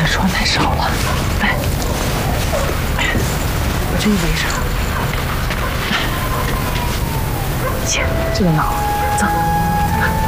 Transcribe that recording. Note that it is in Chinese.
这穿太少了，来，我这一围上。行，这个挠，走。